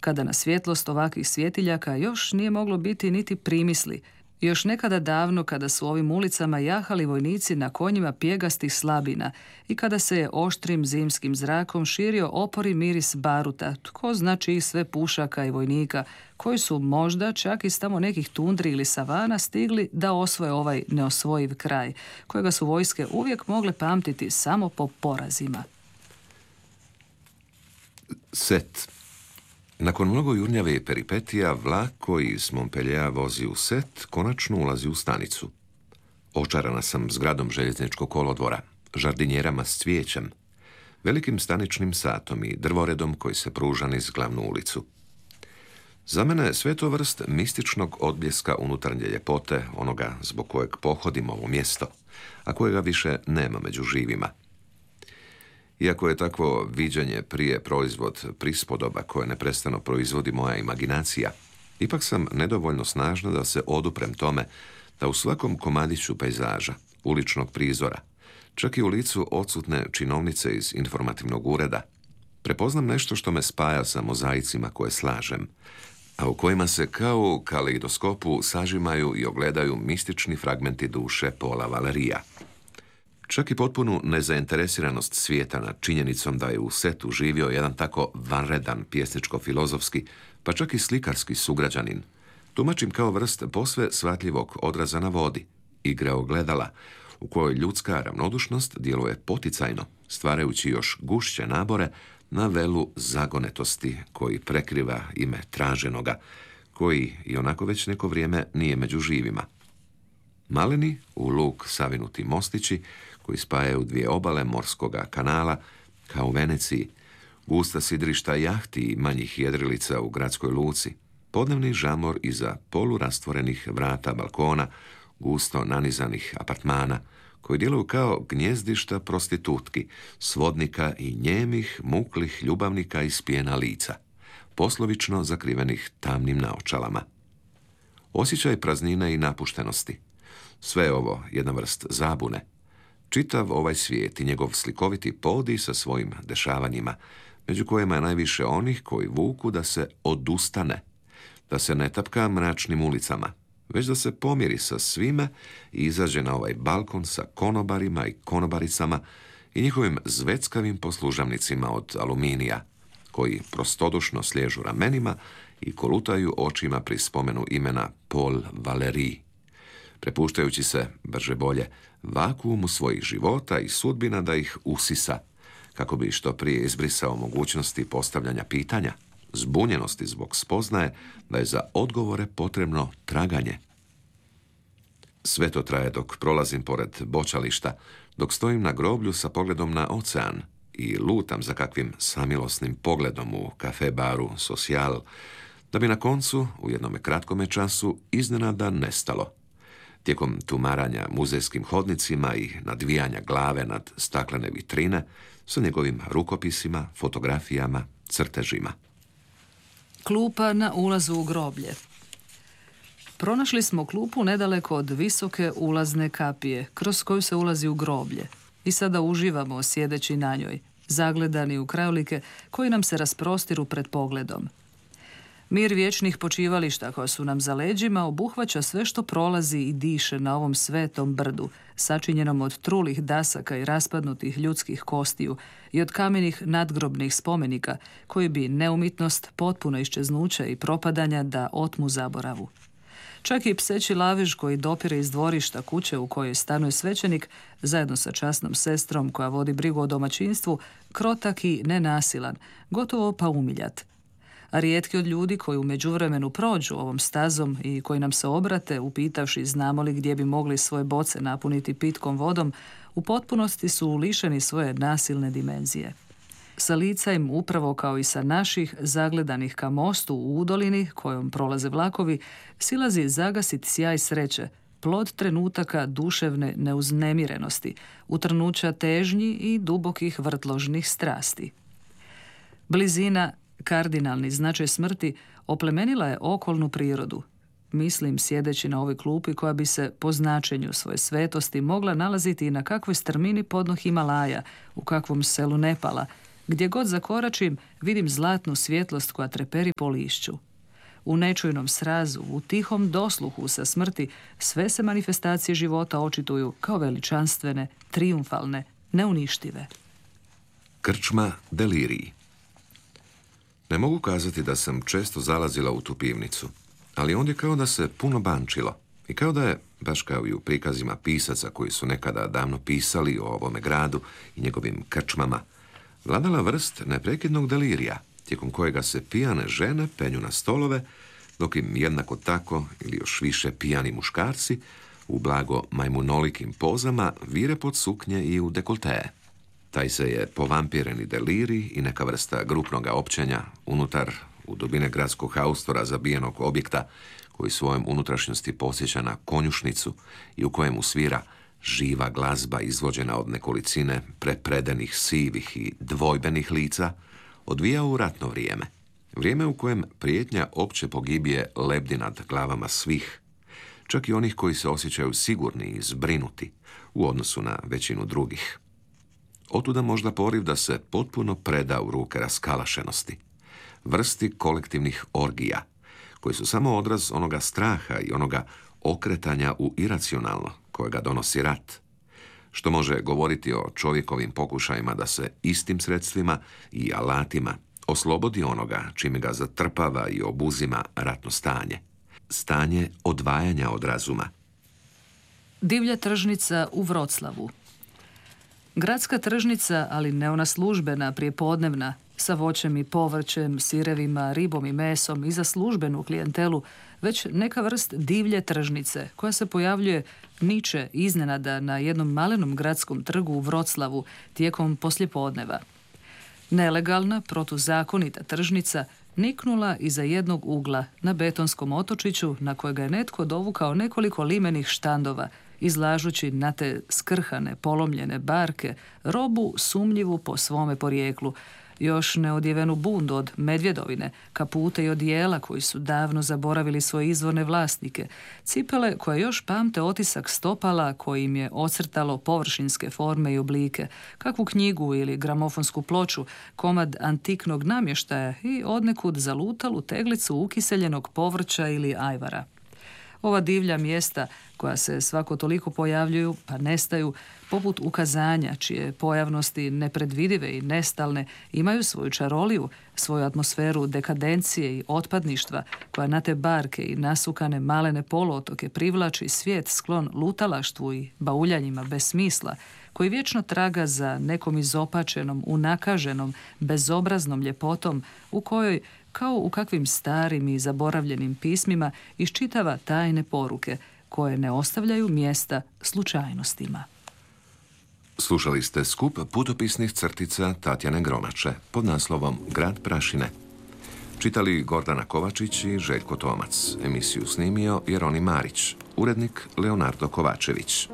kada na svjetlost ovakvih svjetiljaka još nije moglo biti niti primisli. Još nekada davno, kada su ovim ulicama jahali vojnici na konjima pjegastih slabina i kada se je oštrim zimskim zrakom širio opori miris baruta, tko zna čijih sve pušaka i vojnika, koji su možda čak iz tamo nekih tundri ili savana stigli da osvoje ovaj neosvojiv kraj, kojega su vojske uvijek mogle pamtiti samo po porazima. Set. Nakon mnogo jurnjave peripetija, vlak koji iz Montpelliera vozi u Set konačno ulazi u stanicu. Očarana sam zgradom željezničkog kolodvora, žardinjerama s cvijećem, velikim staničnim satom i drvoredom koji se pruža niz glavnu ulicu. Za mene je sve to vrst mističnog odbljeska unutarnje ljepote, onoga zbog kojeg pohodimo ovo mjesto, a kojega više nema među živima. Iako je takvo viđenje prije proizvod prispodoba koje neprestano proizvodi moja imaginacija, ipak sam nedovoljno snažna da se oduprem tome da u svakom komadiću pejzaža, uličnog prizora, čak i u licu odsutne činovnice iz informativnog ureda, prepoznam nešto što me spaja sa mozaicima koje slažem, a u kojima se kao u kaleidoskopu sažimaju i ogledaju mistični fragmenti duše Paula Valerija. Čak i potpunu nezainteresiranost svijeta nad činjenicom da je u Setu živio jedan tako vanredan pjesničko-filozofski, pa čak i slikarski sugrađanin, tumačim kao vrst posve shvatljivog odraza na vodi, igre ogledala, u kojoj ljudska ravnodušnost djeluje poticajno, stvarajući još gušće nabore na velu zagonetosti koji prekriva ime traženoga, koji i onako već neko vrijeme nije među živima. Maleni, u luk savinuti mostići, koji spajaju dvije obale morskoga kanala, kao u Veneciji, gusta sidrišta jahti i manjih jedrilica u gradskoj luci, podnevni žamor iza polurastvorenih vrata balkona, gusto nanizanih apartmana, koji djeluju kao gnjezdišta prostitutki, svodnika i njemih, muklih ljubavnika iz pjena lica, poslovično zakrivenih tamnim naočalama. Osjećaj praznine i napuštenosti. Sve je ovo jedna vrst zabune. Čitav ovaj svijet i njegov slikoviti podij sa svojim dešavanjima, među kojima je najviše onih koji vuku da se odustane, da se ne tapka mračnim ulicama, već da se pomiri sa svime i izađe na ovaj balkon sa konobarima i konobaricama i njihovim zveckavim poslužavnicima od aluminija, koji prostodušno sliježu ramenima i kolutaju očima pri spomenu imena Paul Valéry, prepuštajući se, brže bolje, vakuumu svojih života i sudbina da ih usisa, kako bi što prije izbrisao mogućnosti postavljanja pitanja, zbunjenosti zbog spoznaje da je za odgovore potrebno traganje. Sve to traje dok prolazim pored bočališta, dok stojim na groblju sa pogledom na ocean i lutam za kakvim samilosnim pogledom u kafe baru Social, da bi na koncu, u jednome kratkome času, iznenada nestalo. Tijekom tumaranja muzejskim hodnicima i nadvijanja glave nad staklene vitrine sa njegovim rukopisima, fotografijama, crtežima. Klupa na ulazu u groblje. Pronašli smo klupu nedaleko od visoke ulazne kapije, kroz koju se ulazi u groblje. I sada uživamo sjedeći na njoj, zagledani u krajolike koji nam se rasprostiru pred pogledom. Mir vječnih počivališta koja su nam za leđima obuhvaća sve što prolazi i diše na ovom svetom brdu, sačinjenom od trulih dasaka i raspadnutih ljudskih kostiju i od kamenih nadgrobnih spomenika, koji bi neumitnost, potpuno iščeznuće i propadanja da otmu zaboravu. Čak i pseći lavež koji dopire iz dvorišta kuće u kojoj stanuje svećenik, zajedno sa časnom sestrom koja vodi brigu o domaćinstvu, krotak i nenasilan, gotovo pa umiljat. A rijetki od ljudi koji u međuvremenu prođu ovom stazom i koji nam se obrate, upitavši znamo li gdje bi mogli svoje boce napuniti pitkom vodom, u potpunosti su lišeni svoje nasilne dimenzije. Sa lica im, upravo kao i sa naših, zagledanih ka mostu u udolini, kojom prolaze vlakovi, silazi zagasit sjaj sreće, plod trenutaka duševne neuznemirenosti, utrnuća težnji i dubokih vrtložnih strasti. Blizina, kardinalni značaj smrti, oplemenila je okolnu prirodu. Mislim, sjedeći na ovoj klupi koja bi se po značenju svoje svetosti mogla nalaziti i na kakvoj strmini podno Himalaja, u kakvom selu Nepala, Gdje god zakoračim, vidim zlatnu svjetlost koja treperi po lišću. U nečujnom srazu, u tihom dosluhu sa smrti, sve se manifestacije života očituju kao veličanstvene, trijumfalne, neuništive. Krčma deliriji. Ne mogu kazati da sam često zalazila u tu pivnicu, ali ondje kao da se puno bančilo i kao da je, baš kao i u prikazima pisaca koji su nekada davno pisali o ovome gradu i njegovim krčmama, vladala vrst neprekidnog delirija, tijekom kojega se pijane žene penju na stolove, dok im jednako tako ili još više pijani muškarci u blago majmunolikim pozama vire pod suknje i u dekolteje. Taj se je povampireni delirij i neka vrsta grupnoga općenja unutar, u dubine gradskog haustora zabijenog objekta koji svojom unutrašnjosti posjeća na konjušnicu i u kojemu svira živa glazba izvođena od nekolicine prepredenih, sivih i dvojbenih lica, odvija u ratno vrijeme. Vrijeme u kojem prijetnja opće pogibije lebdi nad glavama svih, čak i onih koji se osjećaju sigurni i zbrinuti u odnosu na većinu drugih. Otuda možda poriv da se potpuno preda u ruke raskalašenosti, vrsti kolektivnih orgija, koji su samo odraz onoga straha i onoga okretanja u iracionalno kojega donosi rat, što može govoriti o čovjekovim pokušajima da se istim sredstvima i alatima oslobodi onoga čime ga zatrpava i obuzima ratno stanje. Stanje odvajanja od razuma. Divlja tržnica u Vroclavu. Gradska tržnica, ali ne ona službena, prijepodnevna, sa voćem i povrćem, sirevima, ribom i mesom i za službenu klijentelu, već neka vrst divlje tržnice koja se pojavljuje niče iznenada na jednom malenom gradskom trgu u Vroclavu tijekom poslijepodneva. Nelegalna, protuzakonita tržnica niknula iza jednog ugla na betonskom otočiću na kojega je netko dovukao nekoliko limenih štandova, izlažući na te skrhane, polomljene barke robu sumnjivu po svome porijeklu, još neodjevenu bundu od medvjedovine, kapute i odijela koji su davno zaboravili svoje izvorne vlasnike, cipele koje još pamte otisak stopala koji im je ocrtalo površinske forme i oblike, kakvu knjigu ili gramofonsku ploču, komad antiknog namještaja i odnekud zalutalu teglicu ukiseljenog povrća ili ajvara. Ova divlja mjesta, koja se svako toliko pojavljuju pa nestaju, poput ukazanja čije pojavnosti nepredvidive i nestalne, imaju svoju čaroliju, svoju atmosferu dekadencije i otpadništva, koja na te barke i nasukane malene poluotoke privlači svijet sklon lutalaštvu i bauljanjima bez smisla, koji vječno traga za nekom izopačenom, unakaženom, bezobraznom ljepotom u kojoj, kao u kakvim starim i zaboravljenim pismima, iščitava tajne poruke koje ne ostavljaju mjesta slučajnostima. Slušali ste skup putopisnih crtica Tatjane Gromače pod naslovom Grad prašine. Čitali Gordana Kovačić i Željko Tomac. Emisiju snimio Jeronim Marić. Urednik Leonardo Kovačević.